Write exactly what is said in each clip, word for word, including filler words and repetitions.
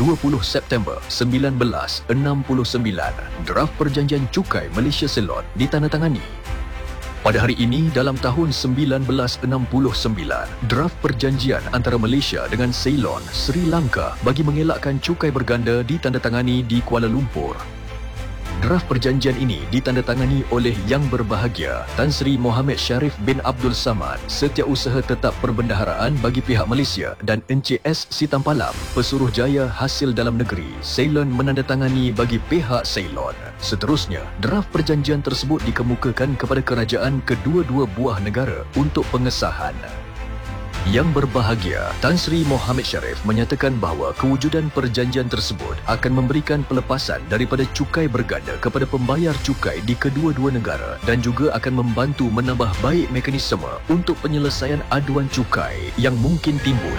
dua puluh September sembilan belas enam puluh sembilan, draft perjanjian cukai Malaysia Ceylon ditandatangani. Pada hari ini, dalam tahun sembilan belas enam puluh sembilan, draft perjanjian antara Malaysia dengan Ceylon, Sri Lanka bagi mengelakkan cukai berganda ditandatangani di Kuala Lumpur. Draft perjanjian ini ditandatangani oleh Yang Berbahagia Tan Sri Mohamed Sharif bin Abdul Samad, Setiausaha Tetap Perbendaharaan bagi pihak Malaysia, dan Encik S. Sitampalam, Pesuruhjaya Hasil Dalam Negeri, Ceylon menandatangani bagi pihak Ceylon. Seterusnya, draft perjanjian tersebut dikemukakan kepada kerajaan kedua-dua buah negara untuk pengesahan. Yang Berbahagia Tan Sri Mohamed Sharif menyatakan bahawa kewujudan perjanjian tersebut akan memberikan pelepasan daripada cukai berganda kepada pembayar cukai di kedua-dua negara dan juga akan membantu menambah baik mekanisme untuk penyelesaian aduan cukai yang mungkin timbul.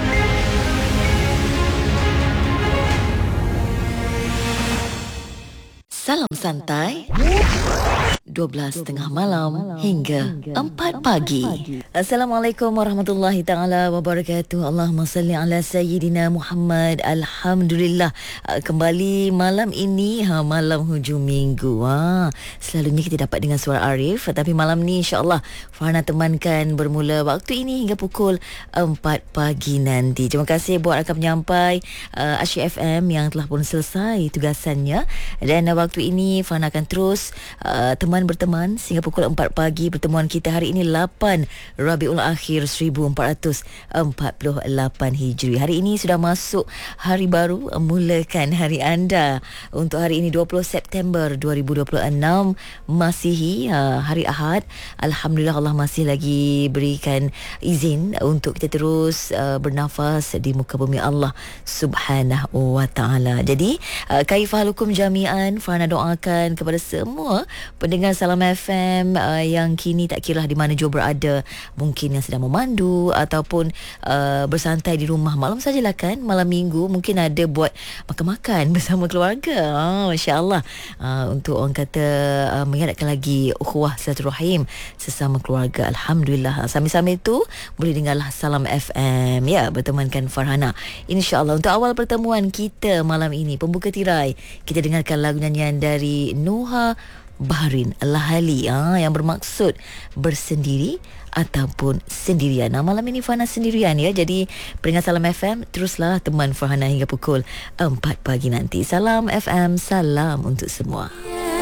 Salam santai. dua belas tengah malam hingga empat pagi. Assalamualaikum warahmatullahi taala wabarakatuh. Allahumma salli ala sayyidina Muhammad. Alhamdulillah, kembali malam ini, ha, malam hujung minggu. Ha. Selalunya kita dapat dengan suara Arif, tapi malam ni insya-Allah Farhana temankan bermula waktu ini hingga pukul empat pagi nanti. Terima kasih buat rakan penyampai uh, Asyik F M yang telah pun selesai tugasannya, dan uh, waktu ini Farhana akan terus uh, teman berteman sehingga pukul empat pagi. Pertemuan kita hari ini lapan Rabiul Akhir seribu empat ratus empat puluh lapan Hijri. Hari ini sudah masuk hari baru, mulakan hari anda untuk hari ini dua puluh September dua ribu dua puluh enam Masihi, hari Ahad. Alhamdulillah, Allah masih lagi berikan izin untuk kita terus uh, bernafas di muka bumi Allah Subhanahu wa taala. Jadi uh, kaifahalukum jami'an, Farhana doakan kepada semua pendengar Salam F M uh, yang kini tak kira di mana jua berada, mungkin yang sedang memandu ataupun uh, bersantai di rumah. Malam sajalah kan, malam minggu mungkin ada buat makan-makan bersama keluarga. Ah, Masya Allah, uh, untuk orang kata uh, mengingatkan lagi ukhuwah silaturahim sesama keluarga. Alhamdulillah, sambil-sambil itu boleh dengarlah Salam F M, ya, bertemankan Farhana. InsyaAllah untuk awal pertemuan kita malam ini, pembuka tirai, kita dengarkan lagu nyanyian dari Nuha Bahrin Lahali, ah, yang bermaksud bersendiri ataupun sendirian. Nah, malam ini Farhana sendirian, ya. Jadi pendengar Salam F M, teruslah teman Farhana hingga pukul empat pagi nanti. Salam F M, salam untuk semua.